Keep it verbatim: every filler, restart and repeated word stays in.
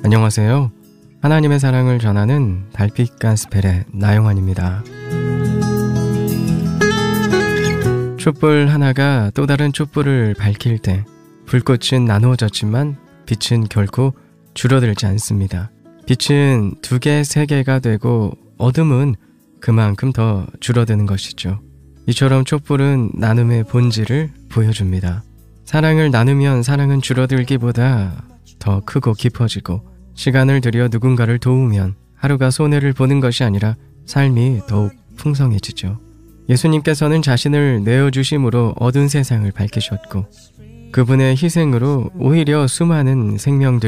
안녕하세요. 하나님의 사랑을 전하는 달빛 가스펠의 나영환입니다. 촛불 하나가 또 다른 촛불을 밝힐 때 불꽃은 나누어졌지만 빛은 결코 줄어들지 않습니다. 빛은 두 개, 세 개가 되고 어둠은 그만큼 더 줄어드는 것이죠. 이처럼 촛불은 나눔의 본질을 보여줍니다. 사랑을 나누면 사랑은 줄어들기보다 더 크고 깊어지고, 시간을 들여 누군가를 도우면 하루가 손해를 보는 것이 아니라 삶이 더욱 풍성해지죠. 예수님께서는 자신을 내어주심으로 어두운 세상을 밝히셨고, 그분의 희생으로 오히려 수많은 생명들이